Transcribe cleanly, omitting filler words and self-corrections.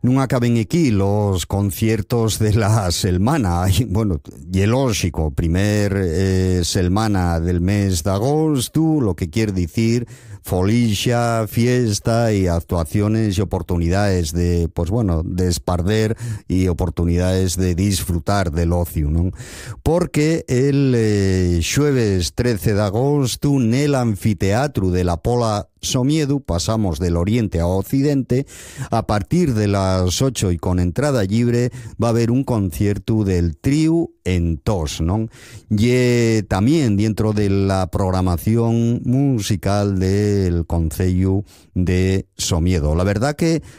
non acaben aquí los conciertos de la semana. Bueno, y lógico, primer semana del mes de agosto, lo que quiere decir folicia, fiesta y actuaciones y oportunidades de, pues bueno, de esparder y oportunidades de disfrutar del ocio, ¿no? Porque el jueves 13 de agosto, nel anfiteatro de la Pola Somiedo, pasamos del oriente a occidente, a partir de las 8 y con entrada libre va a haber un concierto del trío en tos, ¿no? Y también dentro de la programación musical del Concello de Somiedo. La verdad que